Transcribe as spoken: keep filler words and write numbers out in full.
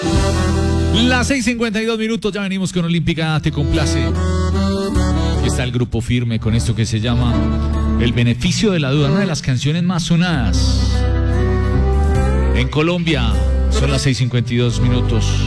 Las seis cincuenta y dos minutos, ya venimos con Olímpica Te Complace. Aquí está el Grupo Firme con esto que se llama El Beneficio de la Duda, una de las canciones más sonadas en Colombia. Son las seis cincuenta y dos minutos.